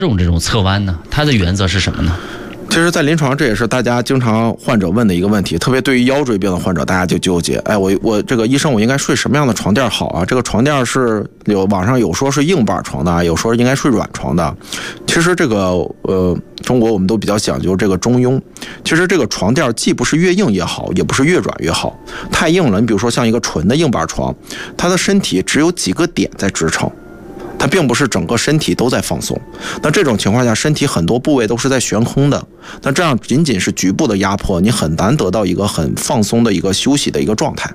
这种侧弯呢？它的原则是什么呢？ 其实，在临床这也是大家经常患者问的一个问题，特别对于腰椎病的患者，大家就纠结，我这个医生我应该睡什么样的床垫好啊？这个床垫是网上有说是硬板床的，有说应该睡软床的。其实这个中国我们都比较讲究这个中庸。其实这个床垫既不是越硬越好，也不是越软越好。太硬了，你比如说像一个纯的硬板床，它的身体只有几个点在支撑。它并不是整个身体都在放松，那这种情况下，身体很多部位都是在悬空的，那这样仅仅是局部的压迫，你很难得到一个很放松的一个休息的一个状态。